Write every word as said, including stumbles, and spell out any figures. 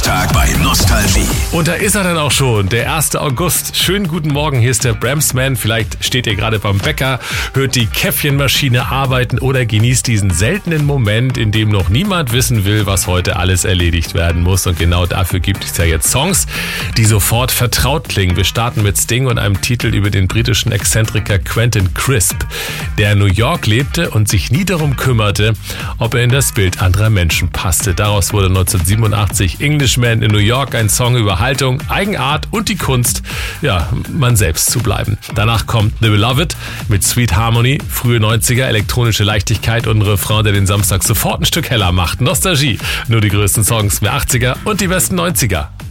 Geburtstag bei Nostalgie. Und da ist er dann auch schon, der erste August. Schönen guten Morgen, hier ist der Bramsman. Vielleicht steht ihr gerade beim Bäcker, hört die Käffchenmaschine arbeiten oder genießt diesen seltenen Moment, in dem noch niemand wissen will, was heute alles erledigt werden muss. Und genau dafür gibt es ja jetzt Songs, die sofort vertraut klingen. Wir starten mit Sting und einem Titel über den britischen Exzentriker Quentin Crisp, der in New York lebte und sich nie darum kümmerte, ob er in das Bild anderer Menschen passte. Daraus wurde neunzehnhundertsiebenundachtzig Englishman in New York, ein Song über Haltung, Eigenart und die Kunst, ja, man selbst zu bleiben. Danach kommt The Beloved mit Sweet Harmony, frühe neunziger, elektronische Leichtigkeit und ein Refrain, der den Samstag sofort ein Stück heller macht. Nostalgie, nur die größten Songs der achtziger und die besten neunziger.